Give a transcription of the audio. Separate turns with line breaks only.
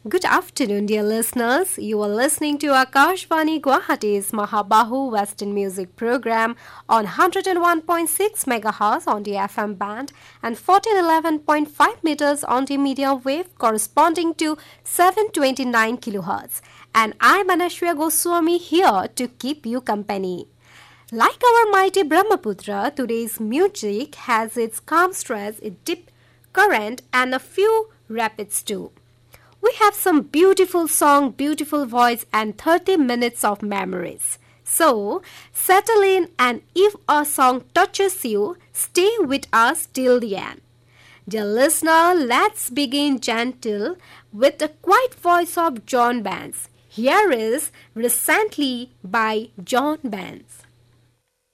Good afternoon, dear listeners. You are listening to Akashvani Guwahati's Mahabahu Western Music Program on 101.6 MHz on the FM band and 1411.5 meters on the medium wave corresponding to 729 kHz. And I'm Anashwya Goswami here to keep you company. Like our mighty Brahmaputra, today's music has its calm stress, a deep current, and a few rapids too. We have some beautiful song, beautiful voice, and 30 minutes of memories. So, settle in, and if a song touches you, stay with us till the end. Dear listener, let's begin gentle with the quiet voice of John Banks. Here is Recently by John Banks.